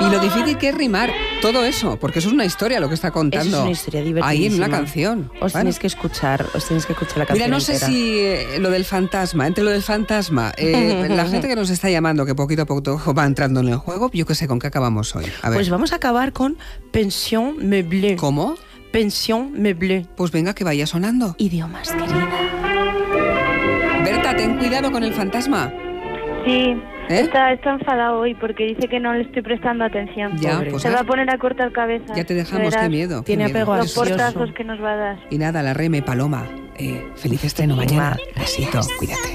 Y lo difícil que es rimar todo eso, porque eso es una historia lo que está contando. Eso es una historia divertidísima. Ahí en una canción. Os tenéis que escuchar la canción. Mira, no sé entera. si lo del fantasma, la gente que nos está llamando, que poquito a poco va entrando en el juego, yo qué sé, ¿con qué acabamos hoy? A ver. Pues vamos a acabar con Pension Meublé. ¿Cómo? Pension Meublé. Pues venga, que vaya sonando. Idiomas, querida. Berta, ten cuidado con el fantasma. Sí, ¿Eh? está enfadado hoy porque dice que no le estoy prestando atención. Ya, Pobre. pues Se va a poner a cortar cabeza. Ya te dejamos, qué miedo. Tiene qué miedo. apego Los ansioso. portazos que nos va a dar. Y nada, la reme, Paloma. Feliz estreno mañana. Besito, cuídate.